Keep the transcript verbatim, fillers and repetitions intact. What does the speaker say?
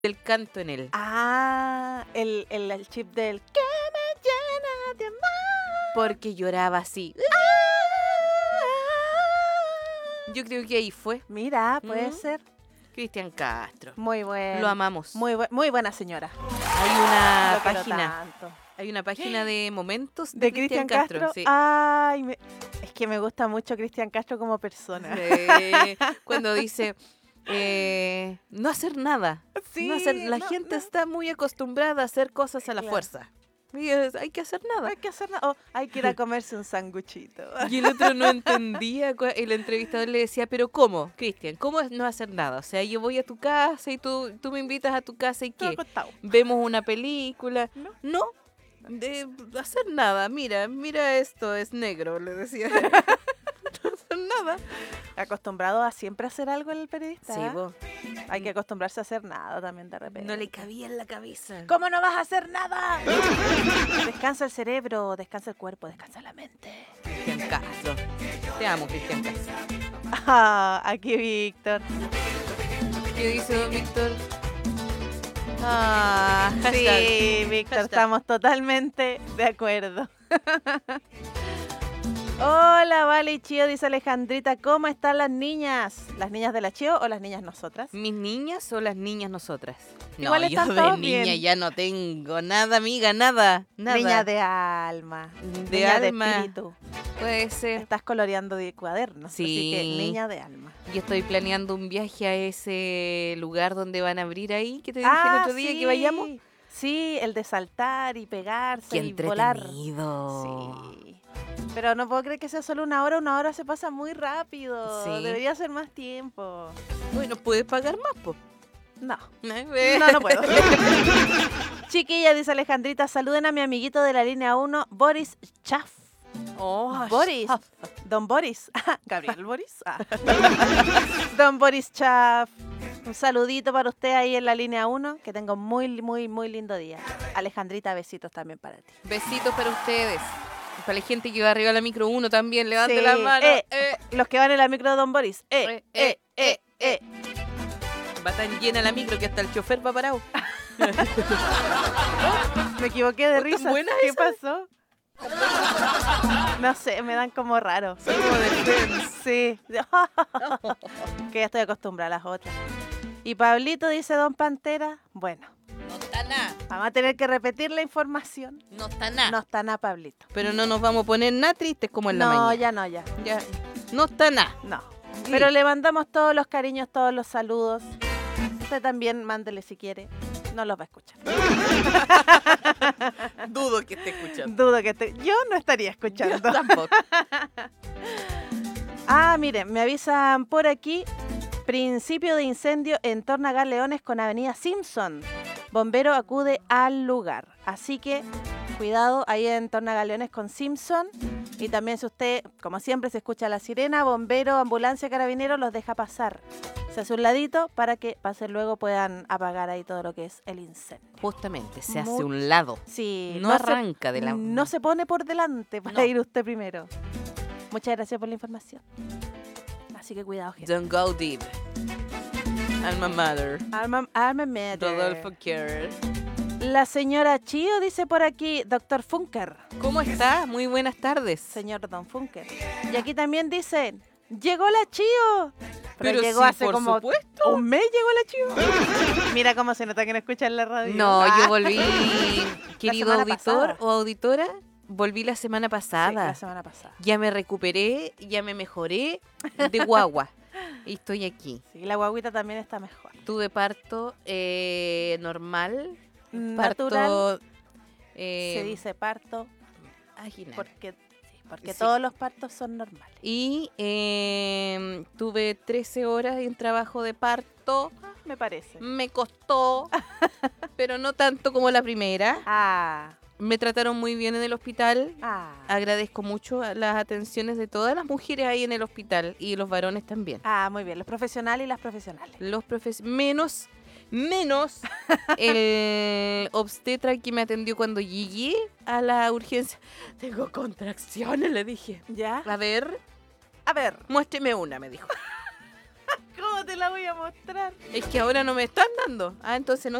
del canto en él. Ah, el, el, el chip del que me llena de amor. Porque lloraba así. Yo creo que ahí fue. Mira, puede ¿Mm? ser. Cristian Castro. Muy bueno. Lo amamos. Muy, bu- muy buena señora. Hay una Lo quiero página. tanto. Hay una página de momentos de, ¿De Cristian Castro? Sí. Ay, me- es que me gusta mucho Cristian Castro como persona. Eh, cuando dice eh, no hacer nada. Sí, no hacer, la no, gente no. está muy acostumbrada a hacer cosas a la Claro. fuerza. Y es- hay que hacer No nada. hay que hacer nada. Oh, hay que ir a comerse un sanguchito. Y el otro no entendía. cua- El entrevistador le decía, pero ¿cómo, Cristian? ¿Cómo es no hacer nada? O sea, yo voy a tu casa y tú, tú me invitas a tu casa y Todo ¿qué? acostado. Vemos una película. No. No, de hacer nada. Mira, mira esto, es negro, le decía. No hacer nada. Acostumbrado a siempre hacer algo el periodista. Sí, ¿eh? vos. Hay que acostumbrarse a hacer nada también de repente. No le cabía en la cabeza. ¿Cómo no vas a hacer nada? Descansa el cerebro, descansa el cuerpo, descansa la mente. Cristian Castro. Te amo, Cristian Castro. Ah, aquí Víctor. ¿Qué dice don Víctor? Ah, hashtag. Sí, Víctor, Hashtag. estamos totalmente de acuerdo. Hola, Vale y Chío, dice Alejandrita, ¿cómo están las niñas? ¿Las niñas de la Chío o las niñas nosotras? ¿Mis niñas o las niñas nosotras? Igual no, yo están de todos niña bien. ya no tengo nada, amiga, nada, nada. Niña de alma, De niña alma. de espíritu. Puede ser. Estás coloreando de cuadernos, así Sí. que niña de alma. Yo estoy planeando un viaje a ese lugar donde van a abrir ahí, que te dije Ah, el otro día sí. que vayamos. Sí, el de saltar y pegarse Qué y volar. entretenido. Sí. Pero no puedo creer que sea solo una hora, una hora se pasa muy rápido. Sí. Debería ser más tiempo. Bueno, puedes pagar más, pues. No. No, No, no puedo. Chiquilla, dice Alejandrita, saluden a mi amiguito de la línea uno, Boris Chaff. Oh, Boris. chaf. Don Boris. Gabriel Boris. Ah. Don Boris Chaff. Un saludito para usted ahí en la línea uno. Que tenga un muy, muy, muy lindo día. Alejandrita, besitos también para ti. Besitos para ustedes. Y para la gente que va arriba de la micro uno también, levante Sí. la mano. Eh, eh. Los que van en la micro de Don Boris. Eh, Eh, eh, eh, eh. Va tan llena la micro que hasta el chofer va parado. Me equivoqué de ¿Oh, tan risa. buena ¿Qué esa? pasó? No sé, me dan como raro. Soy como del Friends. Sí. Que ya estoy acostumbrada a las otras. Y Pablito dice Don Pantera. Bueno, No está nada. vamos a tener que repetir la información. No está nada. No está nada, Pablito. Pero no nos vamos a poner nada tristes como en la No, mañana. ya no, ya. Ya. No está nada. No. Pero le mandamos todos los cariños, todos los saludos. Usted también mándele si quiere. No los va a escuchar. Dudo que esté escuchando. Dudo que esté. Yo no estaría escuchando. Yo tampoco. Ah, miren, me avisan por aquí. Principio de incendio en Tornagar Leones con Avenida Simpson. Bombero acude al lugar. Así que cuidado ahí en Tornagar Leones con Simpson. Y también si usted, como siempre, se escucha la sirena, bombero, ambulancia, carabinero, los deja pasar. Se hace un ladito para que pasen luego puedan apagar ahí todo lo que es el incendio. Justamente, se hace Muy- un lado. Sí, No se- arranca de la... No se pone por delante para No. ir usted primero. Muchas gracias por la información. Así que cuidado, gente. Don't go deep. Alma Mater. Alma, alma mater. Rodolfo Kerr. La señora Chío dice por aquí, doctor Funker, ¿Cómo está? Muy buenas tardes. señor Don Funker. Y aquí también dicen, llegó la Chío. Pero, Pero llegó sí, hace por como supuesto. un mes llegó la Chío. Mira cómo se nota que no escuchan la radio. No, Ah. yo volví, querido semana auditor pasada. o auditora, volví la semana Sí, pasada. la semana pasada. Ya me recuperé, ya me mejoré de guagua. Y estoy aquí. Sí, la guaguita también está mejor. Tuve parto eh, normal. Natural, Parto eh, se dice parto, vaginal. porque, sí, porque Sí. todos los partos son normales. Y eh, tuve trece horas en trabajo de parto. Me parece. Me costó, pero no tanto como la primera. Ah, Me trataron muy bien en el hospital. ah. Agradezco mucho las atenciones de todas las mujeres ahí en el hospital y los varones también. Ah, muy bien, los profesionales y las profesionales. Los profes menos menos el obstetra que me atendió cuando llegué a la urgencia. Tengo contracciones, le dije. ¿Ya? A ver, A ver, muéstreme una, me dijo. ¿cómo ¿Cómo te la voy a mostrar? Es que ahora no me están dando. Ah, entonces no